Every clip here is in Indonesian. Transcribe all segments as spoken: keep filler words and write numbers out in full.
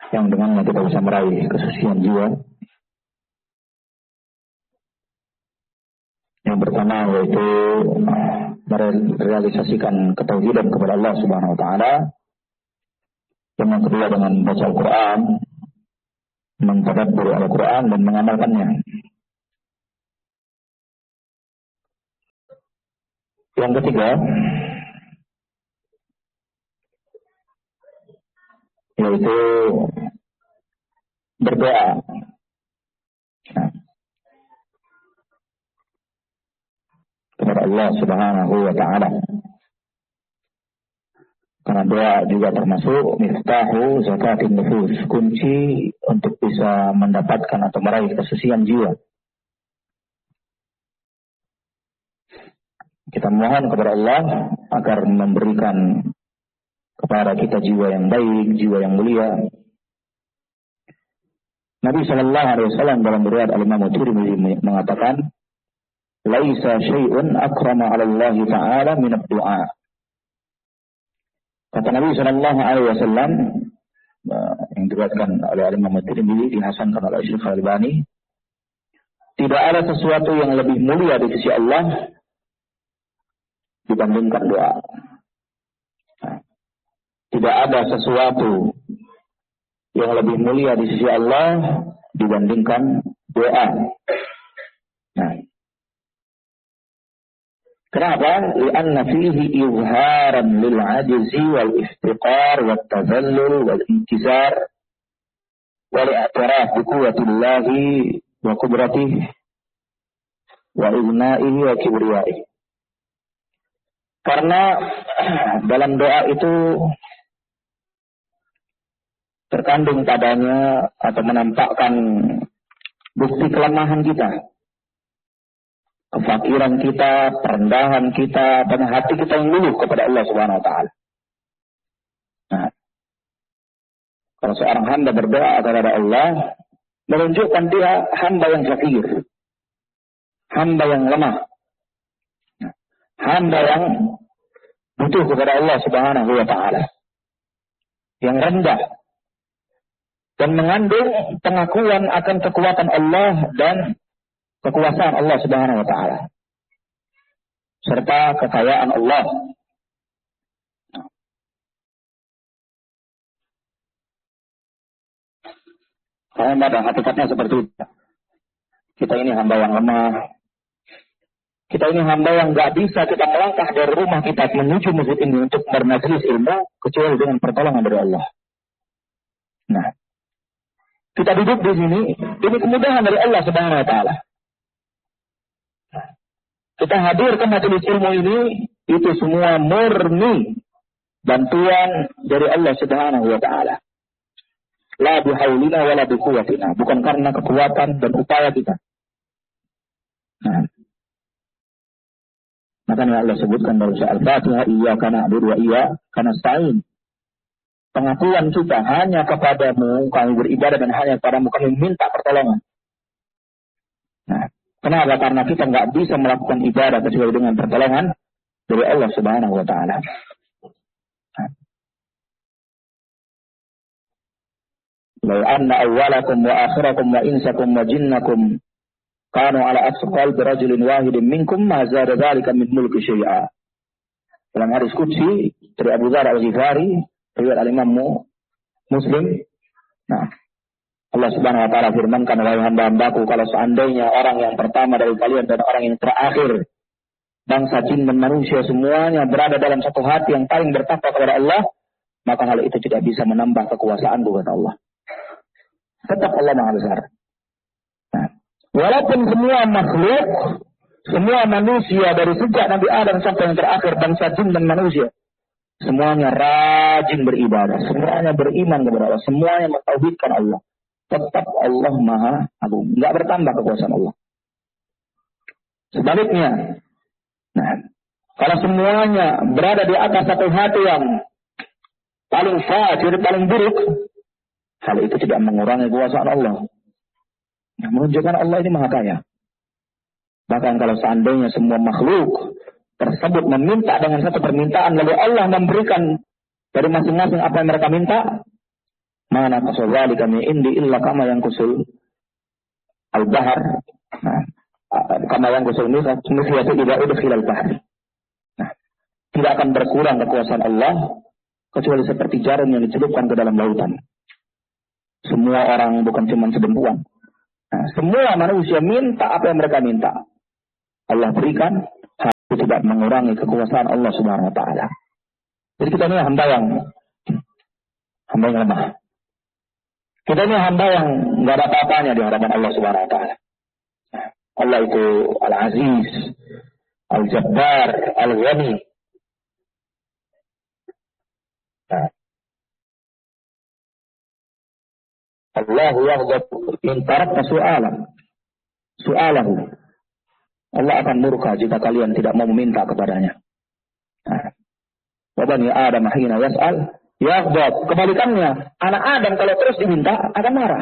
yang dengannya kita bisa meraih kesucian jiwa. Yang pertama yaitu merealisasikan ketauhidan kepada Allah Subhanahu wa taala. Yang kedua dengan membaca Al-Qur'an, mentadabbur Al-Qur'an dan mengamalkannya. Yang ketiga yaitu berdoa. Nah, kepada Allah Subhanahu wa taala. Karena doa juga termasuk miftahu zakatin nufus, kunci untuk bisa mendapatkan atau meraih kesucian jiwa. Kita mohon kepada Allah agar memberikan kepada kita jiwa yang baik, jiwa yang mulia. Nabi sallallahu alaihi wasallam dalam riwayat Al-Imam Tirmidzi mengatakan, "Laisa syai'un akrama 'ala Allah Ta'ala min ad-du'a." Kata Nabi sallallahu alaihi wasallam yang diriwayatkan oleh Al-Imam Tirmidzi, dihasankan oleh Syekh Al-Albani, tidak ada sesuatu yang lebih mulia di sisi Allah dibandingkan doa. Nah, tidak ada sesuatu yang lebih mulia di sisi Allah dibandingkan doa. Nah, kenapa? Lianna fihi izharan lil ajzi wal iftiqar wat tazallul wal inkisar wal i'tiraf bi quwwatillahi wa qudratihi wa ighnaihi wa kibriyaihi. Karena dalam doa itu terkandung padanya atau menampakkan bukti kelemahan kita, kefakiran kita, perendahan kita, dan hati kita yang luluh kepada Allah Subhanahu wa taala. Nah, kalau seorang hamba berdoa kepada Allah, menunjukkan dia hamba yang fakir, hamba yang lemah, hamba yang butuh kepada Allah Subhanahu wa taala, yang rendah, dan mengandung pengakuan akan kekuatan Allah dan kekuasaan Allah Subhanahu wa taala serta kekayaan Allah. Karena pada hakikatnya seperti itu. Kita ini hamba yang lemah. Kita ini hamba yang gak bisa kita melangkah dari rumah kita menuju masjid ini untuk bermajelis ilmu kecuali dengan pertolongan dari Allah. Nah, kita duduk di sini, ini kemudahan dari Allah Subhanahu wa taala. Kita hadir ke majelis ilmu ini, itu semua murni bantuan dari Allah Subhanahu wa taala. La bihaulina wala biquwwatina, bukan karena kekuatan dan upaya kita. Nah, makanya Allah sebutkan dalam surah Al-Fatihah, iyyaka na'budu wa iyyaka nasta'in. Pengakuan kita hanya kepadamu kami beribadah dan hanya kepadamu kami minta pertolongan. Nah, kenapa? Karena kita nggak bisa melakukan ibadah kecuali dengan pertolongan dari Allah Subhanahu wa taala. Law anna awwalakum wa akhirakum wa insakum wa jinnakum kanu ala asqal birajulin wahidin minkum ma zada dzalika min mulki syai'a. Dalam hadis qudsi dari Abu Dzar Al-Ghifari, riwayat al-Imam Muslim. Nah, Allah Subhanahu wa taala firmankan, wahai hamba-hambaku, kalau seandainya orang yang pertama dari kalian dan orang yang terakhir, bangsa jin dan manusia semuanya berada dalam satu hati yang paling bertakwa kepada Allah, maka hal itu tidak bisa menambah kekuasaan kata Allah. Tetap Allah Maha Besar. Nah, walaupun semua makhluk, semua manusia dari sejak Nabi Adam sampai yang terakhir, bangsa jin dan manusia, semuanya rajin beribadah, semuanya beriman kepada Allah, semuanya mentauhidkan Allah. Tetap Allah Maha Agung, nggak bertambah kekuasaan Allah. Sebaliknya, nah, kalau semuanya berada di atas satu hati yang paling fajir, paling buruk, hal itu tidak mengurangi kekuasaan Allah. Nah, menunjukkan Allah ini Maha Kaya. Bahkan kalau seandainya semua makhluk tersebut meminta dengan satu permintaan, lalu Allah memberikan dari masing-masing apa yang mereka minta, Mana kasawali kami indi illa kama yang kusul al-bahar. Nah, kama yang kusul misyatu tidak udah khilal bahar. Nah, tidak akan berkurang kekuasaan Allah kecuali seperti jarum yang dicelupkan ke dalam lautan. Semua orang bukan cuma sedempuan. Nah, semua manusia minta apa yang mereka minta. Allah berikan, hal itu tidak mengurangi kekuasaan Allah Subhanahu wa taala. Jadi kita ini hamba yang hamba yang lemah. Kita ini hamba yang enggak ada apa-apanya di hadapan Allah Subhanahu wa taala. Allah itu Al-Aziz, Al-Jabbar, Al-Ghani. Nah. Allahu yaghdab in tarakta su'alan. Su'alahu. Allah akan murka jika kalian tidak mau meminta kepadanya. Nah. Wa bani Adam hina yas'al yaghdab. Kebalikannya, anak Adam kalau terus diminta akan marah.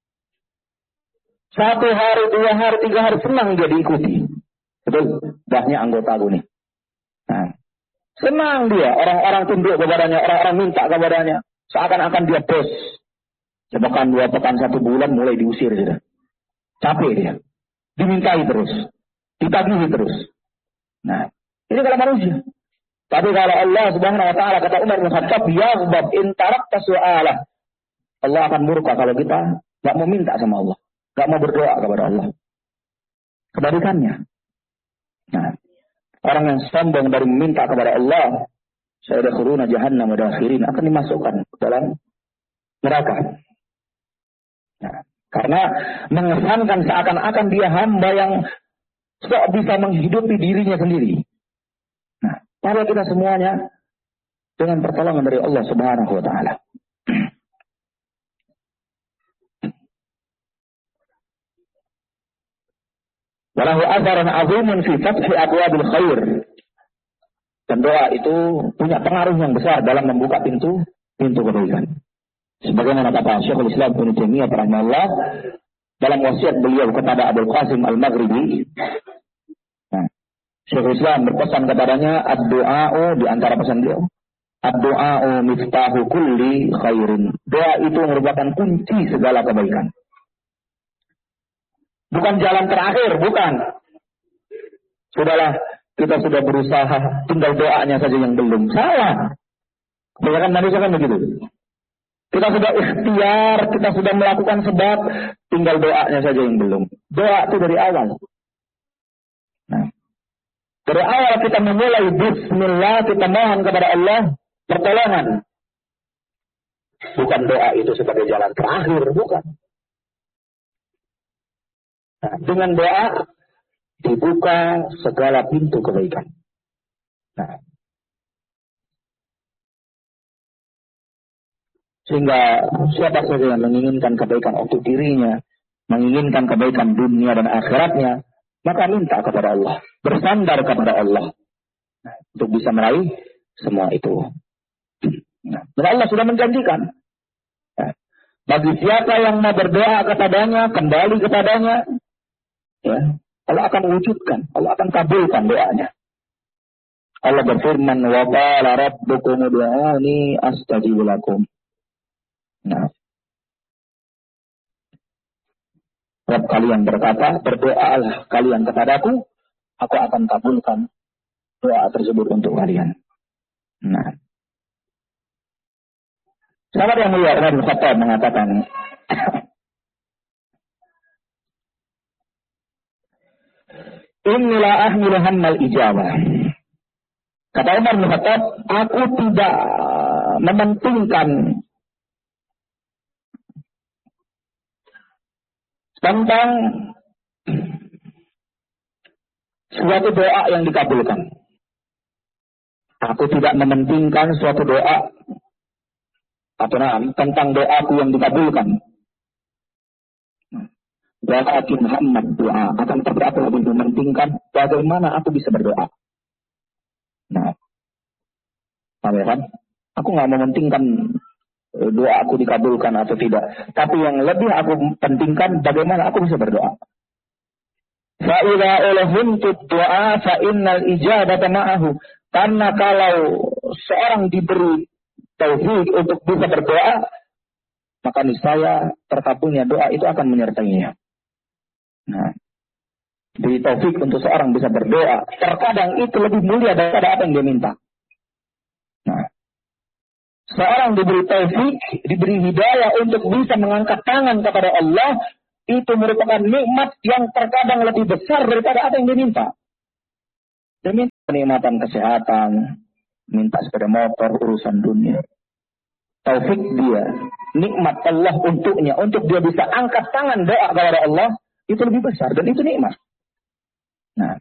Satu hari, dua hari, tiga hari senang dia diikuti. Betul, banyak anggota aku nih. Nah. Senang dia, orang-orang tunduk kepadanya, orang-orang minta kepadanya. Seakan-akan dia bos. Sepekan, dua pekan, satu bulan mulai diusir sudah. Capek dia. Dimintai terus. Ditagihi terus. Nah, ini kalau manusia. Tapi kalau Allah Subhanahu wa taala, kata Umar bin Khattab, yaghdab in tarakta su'alah. Allah akan murka kalau kita enggak mau minta sama Allah, enggak mau berdoa kepada Allah. Kebalikannya. Nah, orang yang sombong dari meminta kepada Allah, sayadkhuluna jahannam madakhirin, akan dimasukkan ke dalam neraka. Nah, karena mengesankan seakan-akan dia hamba yang sok bisa menghidupi dirinya sendiri. Nah, padahal kita semuanya dengan pertolongan dari Allah Subhanahu wa taala. Walahu atharan azimun fi fathi abwabil khair. Dan doa itu punya pengaruh yang besar dalam membuka pintu pintu kebaikan. Sebagaimana kata Syekhul Islam Ibnu Taimiyah rahimahullah dalam wasiat beliau kepada Abul Qasim Al-Maghribi. Nah, Syekhul Islam berpesan kepadanya, ad-du'a'u, di antara pesan beliau, ad-du'a'u miftahu kulli khairin. Doa itu merupakan kunci segala kebaikan. Bukan jalan terakhir, bukan. Sudahlah, kita sudah berusaha, tinggal doanya saja yang belum. Salah. Kebanyakan manusia kan begitu. Kita sudah ikhtiar, kita sudah melakukan sebab, tinggal doanya saja yang belum. Doa itu dari awal. Nah, dari awal kita memulai bismillah, kita mohon kepada Allah pertolongan. Bukan doa itu sebagai jalan terakhir, bukan. Nah, dengan doa dibuka segala pintu kebaikan. Nah, sehingga siapa saja yang menginginkan kebaikan untuk dirinya, menginginkan kebaikan dunia dan akhiratnya, maka minta kepada Allah, bersandar kepada Allah, nah, untuk bisa meraih semua itu. Nah, dan Allah sudah menjanjikan, nah, bagi siapa yang mau berdoa kepadanya, kembali kepadanya, ya, Allah akan wujudkan, Allah akan kabulkan doanya. Allah berfirman, wa qala rabbukum ud'uni astajib lakum. Nah, Rabb kalian berkata, berdoalah kalian kepadaku, aku akan kabulkan doa tersebut untuk kalian. Nah, sahabat yang mulia Umar bin Khattab mengatakan, Inilah ahmilu hammal ijabah. Kata Umar bin Khattab, aku tidak mementingkan tentang suatu doa yang dikabulkan. Aku tidak mementingkan suatu doa atau nah, tentang doaku yang dikabulkan. Walakin Muhammad doa akan tapi aku lebih mementingkan bagaimana aku bisa berdoa. Nah, kan? Aku nggak mementingkan doa aku dikabulkan atau tidak. Tapi yang lebih aku pentingkan bagaimana aku bisa berdoa. Fa'idha ulahumtut doa fa'innal ijabata ma'ahu. Karena kalau seorang diberi taufik untuk bisa berdoa, maka niscaya terkabulnya doa itu akan menyertainya. Nah, beri taufik untuk seorang bisa berdoa. Terkadang itu lebih mulia daripada apa yang dia minta. Nah, seorang diberi taufik, diberi hidayah untuk bisa mengangkat tangan kepada Allah, itu merupakan nikmat yang terkadang lebih besar daripada apa yang dia minta. Dia minta kenikmatan kesehatan, minta sepeda motor, urusan dunia. Taufik dia, nikmat Allah untuknya, untuk dia bisa angkat tangan doa kepada Allah, itu lebih besar dan itu nikmat. Nah,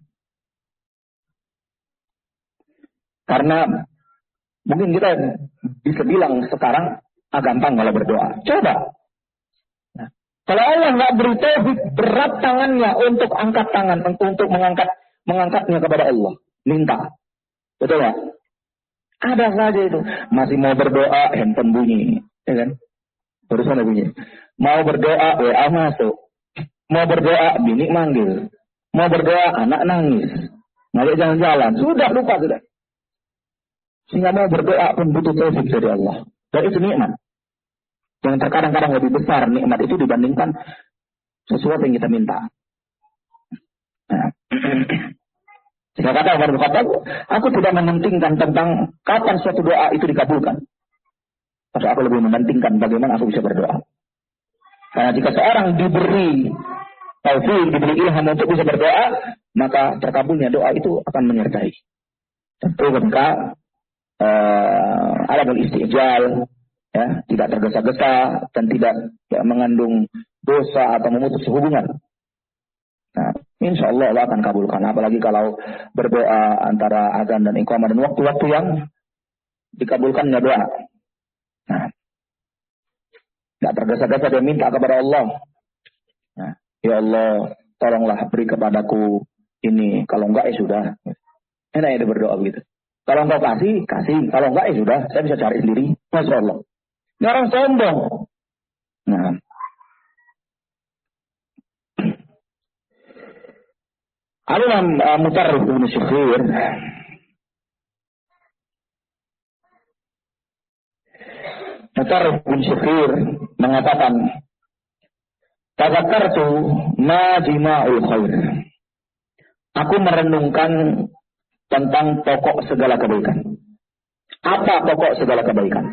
karena mungkin kita bisa bilang sekarang ah, gampang kalau berdoa. Coba. Nah, kalau Allah nggak beri taufik, berat tangannya untuk angkat tangan, untuk mengangkat mengangkatnya kepada Allah, minta. Betul nggak? Ada saja itu. Masih mau berdoa, handphone bunyi, ya kan? Barusan bunyi. Mau berdoa, W A masuk. Mau berdoa, bini manggil. Mau berdoa, anak nangis. Ngajak jalan-jalan. Sudah, lupa sudah. Sehingga mau berdoa pun butuh taufik dari Allah. Dan itu nikmat. Yang terkadang-kadang lebih besar nikmat itu dibandingkan sesuatu yang kita minta. Nah. Sehingga kata Umar bin Khattab, aku tidak mementingkan tentang kapan suatu doa itu dikabulkan. Tapi aku lebih mementingkan bagaimana aku bisa berdoa. Karena jika seorang diberi taufik, diberi ilham untuk bisa berdoa, maka terkabulnya doa itu akan menyertai. Tentu ketika uh, alamul istijal, ya, tidak tergesa-gesa dan tidak ya, mengandung dosa atau memutus hubungan. Nah, insya Allah Allah akan kabulkan. Apalagi kalau berdoa antara azan dan iqamah dan waktu-waktu yang dikabulkannya doa. Nah, tidak tergesa-gesa dia minta kepada Allah. Nah, ya Allah, tolonglah beri kepadaku ini. Kalau enggak ya sudah. Enak ya dia berdoa begitu. Kalau enggak kasih, kasih. Kalau enggak ya sudah. Saya bisa cari sendiri. Masya Allah. Ini orang sombong. Nah. Al-Imam uh, Mutarrif bin Syakhir Mutarrif bin Syakhir mengatakan, tadzakartu ma jima'ul khair. Aku merenungkan tentang pokok segala kebaikan. Apa pokok segala kebaikan?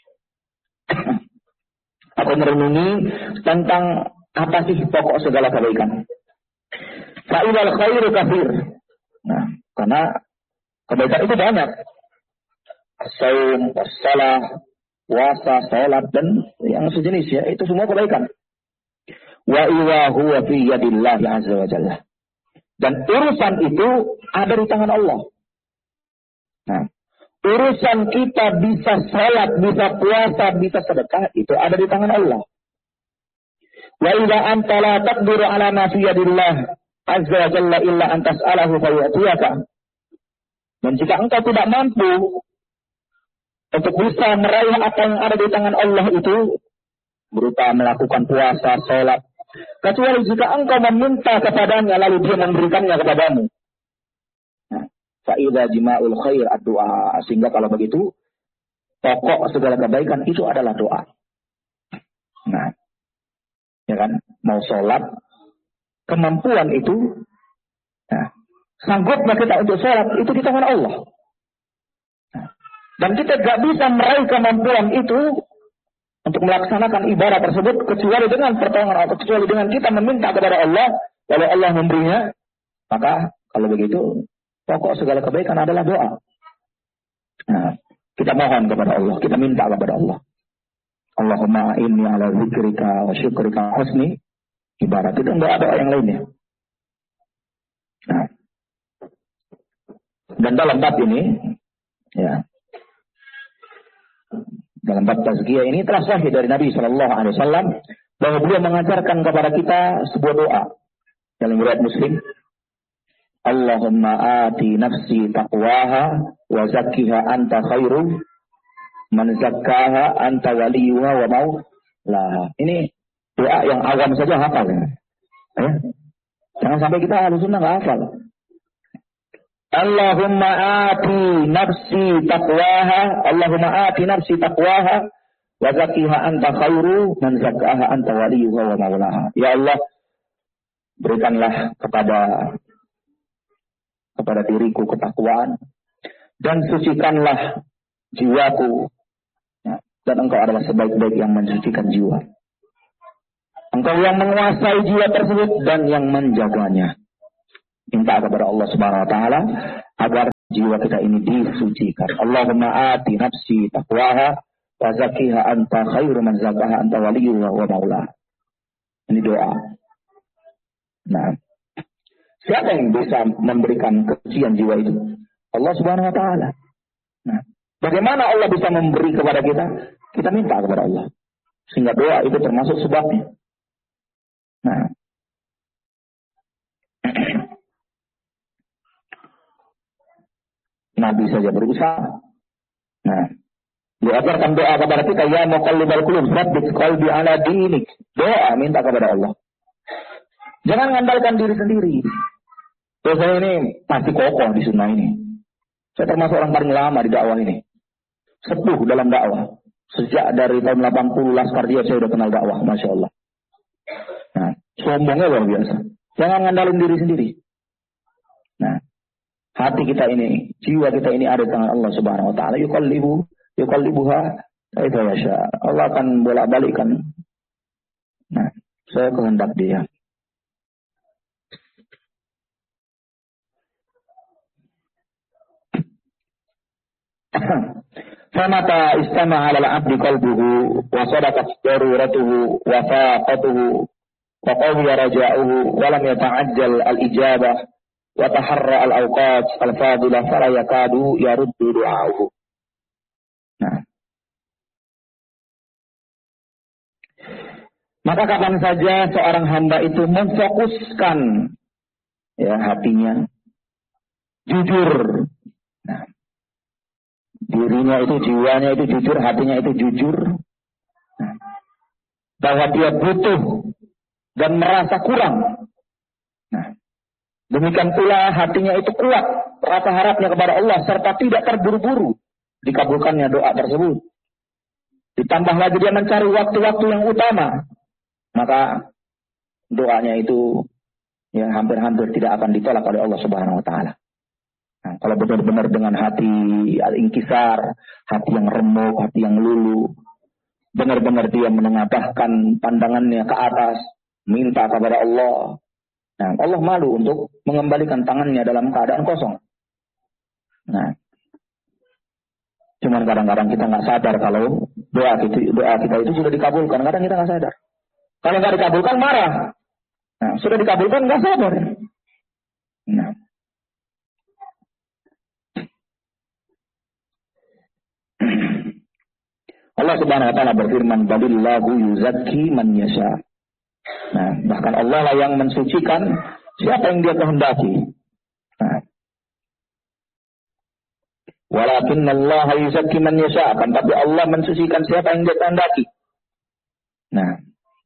Aku merenungi tentang apa sih pokok segala kebaikan. Fa'ilal khairu kafir. Nah, karena kebaikan itu banyak. Saum, salah, puasa, salat dan yang sejenis ya, itu semua kebaikan. Wa iwa huwa fi yadillah azza wa jalla. Dan urusan itu ada di tangan Allah. Nah, urusan kita bisa salat, bisa puasa, bisa sedekah, itu ada di tangan Allah. Wa idza anta la taqdiru ala ma fi yadillah azza wa jalla illa an tas'alahu fayatiyaka. Dan jika engkau tidak mampu untuk bisa meraih apa yang ada di tangan Allah itu, berupa melakukan puasa, salat, kecuali jika engkau meminta kepadanya lalu dia memberikannya kepadamu. Nah, fa idza jima'ul khair ad-du'a. Sehingga kalau begitu, pokok segala kebaikan itu adalah doa. Nah, ya kan, mau sholat, kemampuan itu, nah, sanggupnya kita untuk sholat, itu di tangan Allah. Nah, dan kita gak bisa meraih kemampuan itu untuk melaksanakan ibadah tersebut, kecuali dengan pertolongan Allah, kecuali dengan kita meminta kepada Allah, lalu Allah memberinya, maka kalau begitu, pokok segala kebaikan adalah doa. Nah, kita mohon kepada Allah, kita minta kepada Allah. Allahumma inni ala zikrika wa syukrika husni ibarat. Itu enggak ada yang lainnya. Nah. Dan dalam bab ini, ya, dalam bab tazkiyah ini telah sahih dari Nabi Shallallahu Alaihi Wasallam bahwa beliau mengajarkan kepada kita sebuah doa dalam riwayat Muslim. Allahumma ati nafsi taqwaha wa zakkiha anta khairu man zakkaha anta waliyuha wa maulaha. Ini doa yang awam saja hafal ya. Eh? Jangan sampai kita harus sunnah nggak hafal. Allahumma ati nafsi taqwaha, Allahumma ati nafsi taqwaha Wa zakkiha anta khairu man zakkaha anta waliyuha wa maulaha. Ya Allah, berikanlah kepada kepada diriku ketakwaan dan sucikanlah jiwaku. Ya, dan engkau adalah sebaik-baik yang mensucikan jiwa. Engkau yang menguasai jiwa tersebut dan yang menjaganya. Minta kepada Allah Subhanahu wa taala agar jiwa kita ini disucikan. Allahumma ati nafsi taqwaha wa zakkiha anta khairu man zakkaha anta waliyuha wa maulaha. Ini doa. Nah, siapa yang bisa memberikan kesucian jiwa itu? Allah Subhanahu wa taala. Nah, bagaimana Allah bisa memberi kepada kita? Kita minta kepada Allah. Sehingga doa itu termasuk sebabnya. Nah, Nabi saja berusaha. Nah, diajarkan doa kepada kita, ya muqallibal qulub, tsabbit qalbi ala dinik. Doa minta kepada Allah. Jangan mengandalkan diri sendiri. Terus saya ini pasti kokoh di sunnah ini. Saya termasuk orang paling lama di dakwah ini. Sepuh dalam dakwah. Sejak dari tahun delapan puluh Laskar Jihad saya sudah kenal dakwah, Masya Allah. Nah, sombongnya luar biasa. Jangan ngandalin diri sendiri. Nah, hati kita ini, jiwa kita ini ada di tangan Allah Subhanahu wa taala. Yuqallibu, yuqallibuha kaifa yasha. Allah akan bolak-balikkan. Nah, saya kehendak Dia. Famata istama 'ala al-'abdi qalbuhu wa sadaqat daruratuhu wa faqatuhu wa qawiya raja'uhu wa lam yata'ajjal al-ijabah wa taharra al-awqat al-fadilah fala yakadu yaruddu du'a'uhu. Nah, maka kapan saja seorang hamba itu memfokuskan ya hatinya jujur, nah, dirinya itu, jiwanya itu jujur, hatinya itu jujur, nah, bahwa dia butuh dan merasa kurang. Nah, demikian pula hatinya itu kuat, rasa harapnya kepada Allah serta tidak terburu-buru dikabulkannya doa tersebut. Ditambah lagi dia mencari waktu-waktu yang utama, maka doanya itu ya hampir-hampir tidak akan ditolak oleh Allah Subhanahu wa taala. Nah, kalau benar-benar dengan hati al-inkisar, hati yang remuk, hati yang luluh, benar-benar dia menengadahkan pandangannya ke atas, minta kepada Allah. Nah, Allah malu untuk mengembalikan tangannya dalam keadaan kosong. Nah, cuman kadang-kadang kita nggak sadar kalau doa kita, doa kita itu sudah dikabulkan. Kadang kita nggak sadar. Kalau nggak dikabulkan marah. Nah, sudah dikabulkan nggak sadar. Nah, Allah Subhanahu wa taala berfirman, "Balillahu yuzakki man yasha." Nah, bahkan Allah lah yang mensucikan siapa yang Dia kehendaki. Nah, walakinnallaha yuzakki man yasha, kan tapi Allah mensucikan siapa yang Dia kehendaki. Nah,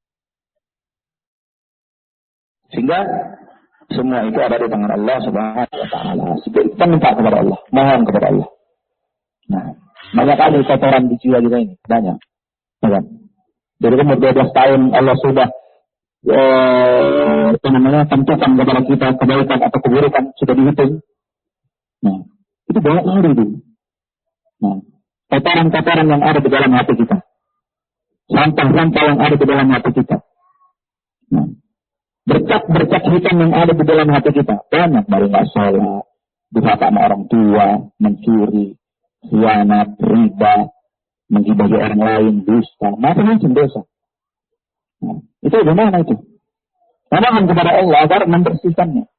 sehingga semua itu ada di tangan Allah Subhanahu wa taala. Kita minta kepada Allah, mohon kepada Allah. Nah, banyak kali kotoran di jiwa kita ini, banyak. Banyak. Dari umur dua belas tahun Allah sudah eh, apa namanya tentukan kepada kita kebaikan atau keburukan sudah dihitung. Nah, itu banyak kali itu. Nah, kotoran-kotoran yang ada di dalam hati kita, sampah-sampah yang ada di dalam hati kita. Nah, berkat-berkat hitam yang ada di dalam hati kita banyak, dari nggak sholat, durhaka sama orang tua, mencuri, khianat, riba, menggibahi orang lain, dusta, macam-macam dosa. Nah, itu bagaimana itu? Mohon kepada Allah agar membersihkannya.